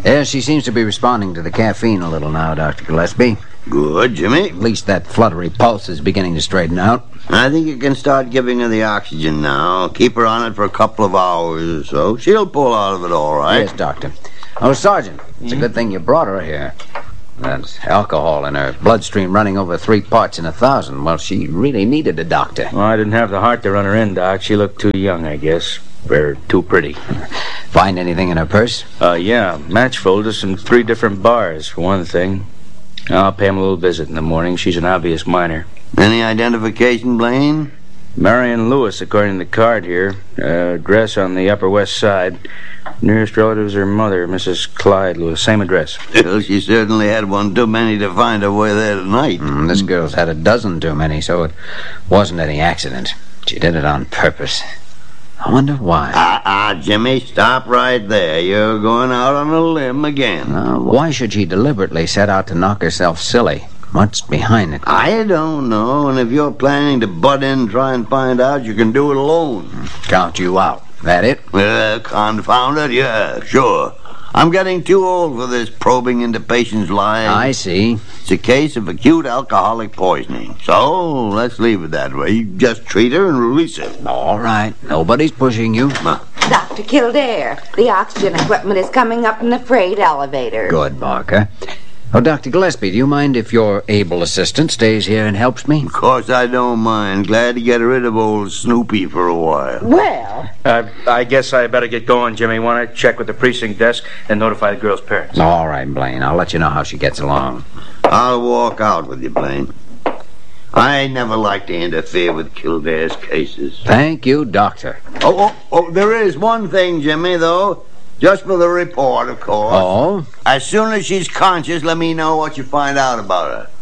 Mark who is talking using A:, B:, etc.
A: Yes, she seems to be responding to the caffeine a little now, Dr. Gillespie.
B: Good, Jimmy.
A: At least that fluttery pulse is beginning to straighten out.
B: I think you can start giving her the oxygen now. Keep her on it for a couple of hours or so. She'll pull out of it all right.
A: Yes, Doctor. Oh, Sergeant, it's a good thing you brought her here. That's alcohol in her bloodstream running over 3 parts in 1,000. Well, she really needed a doctor.
C: Well, I didn't have the heart to run her in, Doc. She looked too young, I guess. Or too pretty.
A: Find anything in her purse?
C: Yeah. Match folders from 3 different bars, for one thing. I'll pay him a little visit in the morning. She's an obvious minor.
B: Any identification, Blaine?
C: Marion Lewis, according to the card here. Address on the Upper West Side. Nearest relative is her mother, Mrs. Clyde Lewis. Same address.
B: Well, she certainly had one too many to find her way there tonight.
A: This girl's had a dozen too many, so it wasn't any accident. She did it on purpose. I wonder why.
B: Jimmy, stop right there. You're going out on a limb again.
A: Why should she deliberately set out to knock herself silly? What's behind it?
B: I don't know, and if you're planning to butt in and try and find out, you can do it alone.
A: Count you out. That it?
B: Confound it, yeah, sure. I'm getting too old for this probing into patients' lives.
A: I see.
B: It's a case of acute alcoholic poisoning. So, let's leave it that way. Just treat her and release her.
A: All right. Nobody's pushing you.
D: Dr. Kildare, the oxygen equipment is coming up in the freight elevator.
A: Good, Barker. Oh, Dr. Gillespie, do you mind if your able assistant stays here and helps me?
B: Of course I don't mind. Glad to get rid of old Snoopy for a while.
D: Well,
C: I guess I better get going, Jimmy. Want to check with the precinct desk and notify the girl's parents.
A: All right, Blaine. I'll let you know how she gets along.
B: I'll walk out with you, Blaine. I never like to interfere with Kildare's cases.
A: Thank you, Doctor.
B: Oh, there is one thing, Jimmy, though. Just for the report, of course.
A: Oh?
B: As soon as she's conscious, let me know what you find out about her.